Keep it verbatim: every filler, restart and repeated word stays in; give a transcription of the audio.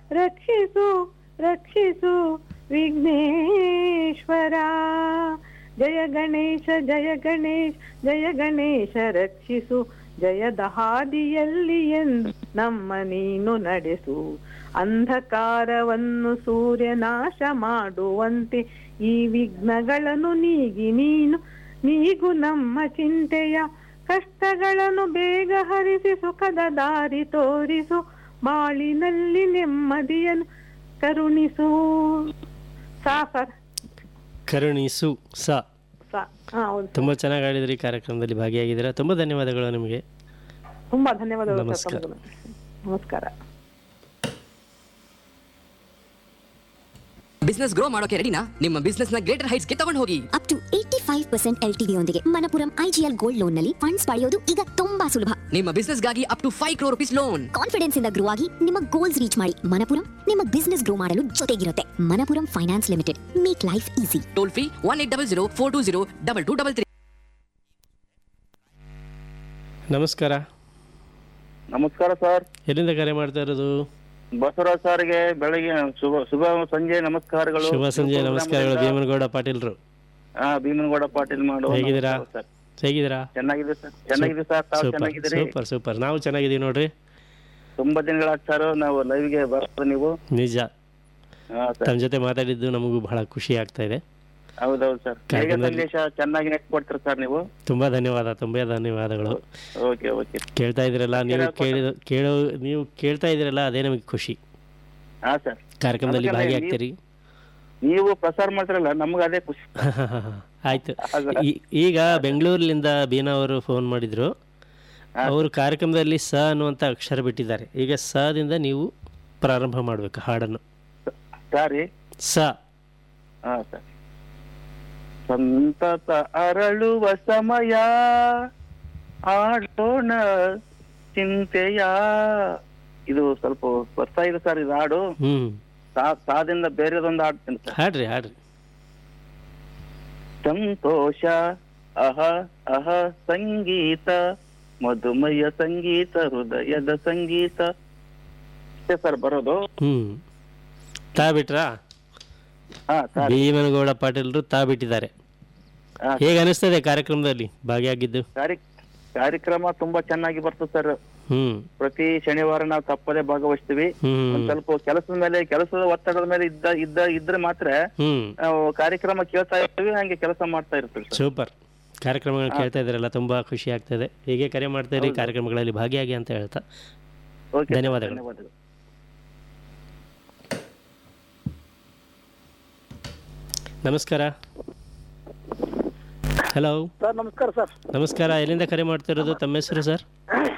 ರಕ್ಷಿಸು ರಕ್ಷಿಸು ವಿಘ್ನೇಶ್ವರ. ಜಯ ಗಣೇಶ ಜಯ ಗಣೇಶ ಜಯ ಗಣೇಶ ರಕ್ಷಿಸು, ಜಯದ ಹಾದಿಯಲ್ಲಿ ಎಂದು ನಮ್ಮ ನೀನು ನಡೆಸು. ಅಂಧಕಾರವನ್ನು ಸೂರ್ಯ ನಾಶ ಮಾಡುವಂತೆ ಈ ವಿಘ್ನಗಳನ್ನು ನೀಗಿ ನೀನು ನೀಗು ನಮ್ಮ ಚಿಂತೆಯ. ಕಷ್ಟಗಳನ್ನು ಬೇಗ ಹರಿಸಿ ಸುಖದ ದಾರಿ ತೋರಿಸು, ಬಾಳಿನಲ್ಲಿ ನೆಮ್ಮದಿಯನ್ನು ಕರುಣಿಸು. ಸಾಫರ್ ಕರುಣಿಸು ಸ ತುಂಬಾ ಚೆನ್ನಾಗಿ ಆಡಿದ್ರಿ, ಕಾರ್ಯಕ್ರಮದಲ್ಲಿ ಭಾಗಿಯಾಗಿದ್ದೀರಾ. ತುಂಬಾ ಧನ್ಯವಾದಗಳು ನಿಮಗೆ. ತುಂಬಾ ಧನ್ಯವಾದಗಳು. ನಮಸ್ಕಾರ. ನಮಸ್ಕಾರ. ಬಿಸ್ನೆಸ್ ಗ್ರೋ ಮಾಡೋಕೆ ರೆಡಿನಾ? ನಿಮ್ಮ ಬಿಸ್ನೆಸ್ ನ ಗ್ರೇಟರ್ ಹೈಟ್ಸ್ ಗೆ ತಗೊಂಡು ಹೋಗಿ. Up to eighty five percent L T D ಯೊಂದಿಗೆ ಮಣಪುರಂ ಐಜಿಎಲ್ ಗೋಲ್ಡ್ ಲೋನ್ ನಲ್ಲಿ ಫಂಡ್ಸ್ ಪಡೆಯೋದು ಈಗ ತುಂಬಾ ಸುಲಭ. ನಿಮ್ಮ ಬಿಸ್ನೆಸ್ ಗಾಗಿ up to five crore rupees loan. Confidence ಇಂದ ಗ್ರೋ ಆಗಿ ನಿಮ್ಮ ಗೋಲ್ಸ್ ರೀಚ್ ಮಾಡಿ. ಮಣಪುರಂ ನಿಮ್ಮ ಬಿಸ್ನೆಸ್ ಗ್ರೋ ಮಾಡಲು ಜೊತೆಗಿರುತ್ತೆ. Manappuram finance limited, make life easy. Toll free one eight double zero four two zero double two double three. ನಮಸ್ಕಾರ. ನಮಸ್ಕಾರ sir. ಎಲ್ಲಿಂದ ಕರೆ ಮಾಡ್ತಾ ಇರೋದು? ಬಸವರಾಜ್ ಸರ್ಗೆ ಬೆಳಗ್ಗೆ ಶುಭ ಶುಭ ಸಂಜೆ ನಮಸ್ಕಾರಗಳು. ಶುಭ ಸಂಜೆ ನಮಸ್ಕಾರಗಳು. ಭೀಮನಗೌಡ ಪಾಟೀಲ್ರು. ಹಾ, ಭೀಮನಗೌಡ ಪಾಟೀಲ್ ಮಾಡು. ಹೇಗಿದ್ದೀರಾ? ಹೇಗಿದ್ದೀರಾ? ಚೆನ್ನಾಗಿದೆ ಸರ್. ಚೆನ್ನಾಗಿದೆ ಸರ್. ತಾವು ಚೆನ್ನಾಗಿದ್ದೀರಿ? Super super. ನಾವು ಚೆನ್ನಾಗಿದ್ದೀವಿ ನೋಡ್ರಿ. ತುಂಬಾ ದಿನಗಳಾಗ್ ಸರ್ ನಾವು ಲೈವ್ಗೆ ಬರೋದು. ನೀವು ನಿಜ, ತಮ್ಮ ಜೊತೆ ಮಾತಾಡಿದ್ದು ನಮಗೂ ಬಹಳ ಖುಷಿ ಆಗ್ತಾ ಇದೆ. ಹೌದೌದು ಸರ್. ಹೇಗೆ ಸಂದೇಶ ಚೆನ್ನಾಗಿ ನೆಟ್ ಕೊಡ್ತೀರಾ ಸರ್ ನೀವು? ತುಂಬಾ ಧನ್ಯವಾದ. ತುಂಬಾ ಧನ್ಯವಾದಗಳು. Okay okay. ಕೇಳ್ತಾ ಇದ್ದೀರಲ್ಲ ನೀವು, ಕೇಳಿದ ಕೇಳೋ ನೀವು ಕೇಳ್ತಾ ಇದ್ದೀರಲ್ಲ ಅದೇ ನಮಗೆ ಖುಷಿ. ಹಾ ಸರ್. ಕಾರ್ಯಕ್ರಮದಲ್ಲಿ ಭಾಗಿಯಾಗ್ತೀರಿ. ನೀವು ಪ್ರಸಾರ ಮಾಡ್ತಿರಲ್ಲ ನಮ್ಗೆ ಅದೇ ಖುಷಿ. ಆಯ್ತು. ಈಗ ಬೆಂಗಳೂರಿನಿಂದ ಬೀನಾ ಅವರು ಫೋನ್ ಮಾಡಿದ್ರು. ಅವರು ಕಾರ್ಯಕ್ರಮದಲ್ಲಿ ಸ ಅನ್ನುವಂತ ಅಕ್ಷರ ಬಿಟ್ಟಿದ್ದಾರೆ. ಈಗ ಸ ದಿಂದ ನೀವು ಪ್ರಾರಂಭ ಮಾಡಬೇಕು ಹಾಡನ್ನು. ಸಾರಿ ಸ. ಹಾ ಸರ್. ಸಂತತ ಅರಳುವ ಸಮಯ, ಆಡೋಣ ಚಿಂತೆಯ. ಇದು ಸ್ವಲ್ಪ ಬರ್ತಾ ಇದೆ ಸರ್ ಇದು ಹಾಡು. ಸಾದಿಂದ ಬೇರೆದೊಂದು ಹಾಡ್ತೀನಿ ಸರ್. ಹಾಡ್ರಿ ಹಾಡ್ರಿ. ಸಂತೋಷ ಅಹ ಅಹ ಸಂಗೀತ, ಮಧುಮಯ ಸಂಗೀತ, ಹೃದಯದ ಸಂಗೀತ. ಅಷ್ಟೇ ಸರ್ ಬರೋದು. ಹ್ಮ್ ತಾ ಬಿಟ್ರಾ? ಭೀಮನಗೌಡ ಪಾಟೀಲ್ರು ತಾ ಬಿಟ್ಟಿದ್ದಾರೆ. ಹೇಗೆ ಅನಿಸ್ತದೆ ಕಾರ್ಯಕ್ರಮದಲ್ಲಿ ಭಾಗಿಯಾಗಿದ್ದು? ಕಾರ್ಯಕ್ರಮ ತುಂಬಾ ಚೆನ್ನಾಗಿ ಬರ್ತದೆ ಸರ್. ಹ್ಮ್ ಪ್ರತಿ ಶನಿವಾರ ನಾವು ತಪ್ಪದೇ ಭಾಗವಹಿಸ್ತೀವಿ. ಸ್ವಲ್ಪ ಕೆಲಸದ ಮೇಲೆ, ಕೆಲಸದ ಒತ್ತಡದ ಮೇಲೆ ಇದ್ದ ಇದ್ದ ಇದ್ರೆ ಮಾತ್ರ ನಾವು ಕಾರ್ಯಕ್ರಮ ಕೇಳ್ತಾ ಇರ್ತೀವಿ, ಹಂಗೆ ಕೆಲಸ ಮಾಡ್ತಾ ಇರ್ತೀವಿ. ಸೂಪರ್. ಕಾರ್ಯಕ್ರಮಗಳನ್ನ ಕೇಳ್ತಾ ಇದ್ರಲ್ಲ, ತುಂಬಾ ಖುಷಿ ಆಗ್ತದೆ. ಹೀಗೆ ಕರೆ ಮಾಡ್ತಾ ಇರಿ, ಕಾರ್ಯಕ್ರಮಗಳಲ್ಲಿ ಭಾಗಿಯಾಗಿ ಅಂತ ಹೇಳ್ತಾ ಧನ್ಯವಾದಗಳು. ನಮಸ್ಕಾರ. Hello sir. ನಮಸ್ಕಾರ ಸರ್. ನಮಸ್ಕಾರ. ಎಲ್ಲಿಂದ ಕರೆ ಮಾಡ್ತಾ ಇರೋದು? ತಮ್ಮ ಹೆಸರು ಸರ್?